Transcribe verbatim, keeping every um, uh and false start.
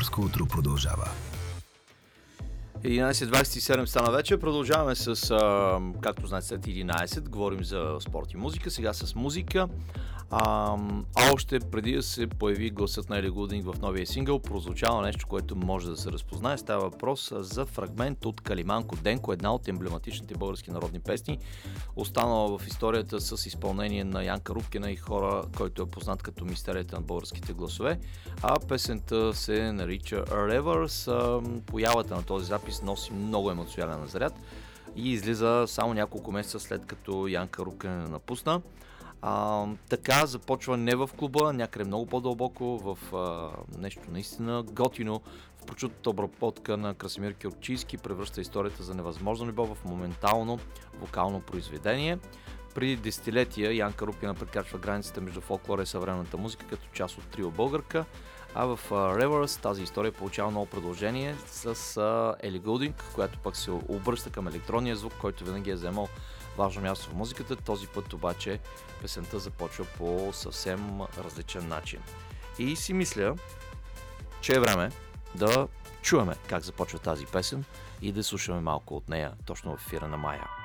Морско утро продължава. единайсет двайсет и седем стана вече. Продължаваме с, а, както знаете, след единайсет. Говорим за спорт и музика. Сега с музика. А, а още преди да се появи гласът на Елли Гулдинг в новия сингъл, прозвучава нещо, което може да се разпознае. Става въпрос за фрагмент от Калиманко Денко, една от емблематичните български народни песни, останала в историята с изпълнение на Янка Рупкина и хора, който е познат като мистерията на българските гласове. А песента се нарича Rivers. Появата на този запис носи много емоционален заряд и излиза само няколко месеца след като Янка Рупкина напусна. А, така започва не в клуба, някъде много по-дълбоко, в а, нещо наистина готино. В прочутата обработка на Красимир Кюркчийски превръща историята за невъзможна любов в моментално вокално произведение. Преди десетилетия Янка Рупкина прекрачва границата между фолклора и съвременната музика като част от трио Българка, а в uh, Rivers тази история получава ново продължение с uh, Елли Гулдинг, която пък се обръща към електронния звук, който винаги е вземал важно място в музиката. Този път обаче песента започва по съвсем различен начин. И си мисля, че е време да чуваме как започва тази песен и да слушаме малко от нея точно в ефира на Мая.